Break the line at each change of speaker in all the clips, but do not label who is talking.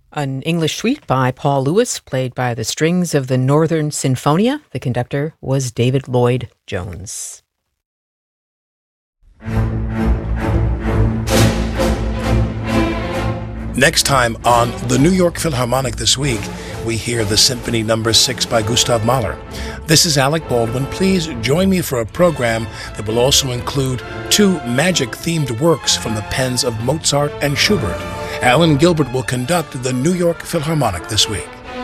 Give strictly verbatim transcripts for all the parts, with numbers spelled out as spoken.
An English suite by Paul Lewis, played by the strings of the Northern Sinfonia. The conductor was David Lloyd Jones.
Next time on the New York Philharmonic This Week, we hear the Symphony Number six by Gustav Mahler. This is Alec Baldwin. Please join me for a program that will also include two magic-themed works from the pens of Mozart and Schubert. Alan Gilbert will conduct the New York Philharmonic this week.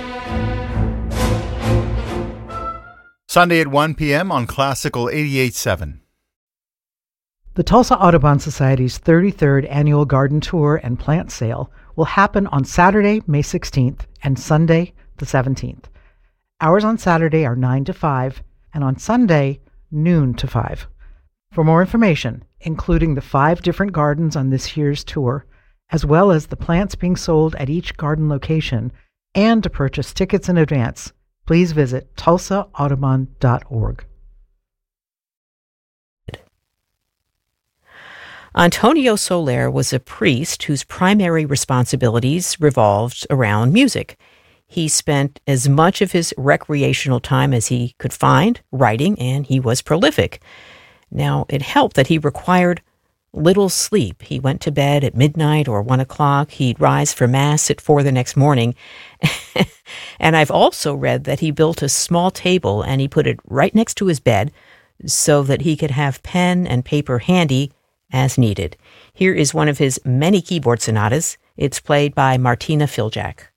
Sunday at one p.m. on Classical eighty-eight point seven.
The Tulsa Audubon Society's thirty-third Annual Garden Tour and Plant Sale will happen on Saturday, May sixteenth, and Sunday, the seventeenth. Hours on Saturday are nine to five, and on Sunday, noon to five. For more information, including the five different gardens on this year's tour, as well as the plants being sold at each garden location, and to purchase tickets in advance, please visit tulsa audubon dot org.
Antonio Soler was a priest whose primary responsibilities revolved around music. He spent as much of his recreational time as he could find writing, and he was prolific. Now, it helped that he required little sleep. He went to bed at midnight or one o'clock. He'd rise for Mass at four the next morning. And I've also read that he built a small table and he put it right next to his bed so that he could have pen and paper handy as needed. Here is one of his many keyboard sonatas. It's played by Martina Filjak.